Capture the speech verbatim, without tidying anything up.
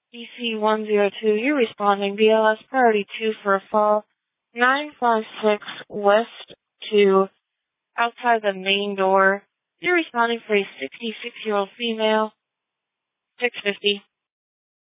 D C one zero two, you're responding. B L S priority two for a fall. nine five six West two, outside the main door. You're responding for a sixty-six-year-old female. six fifty.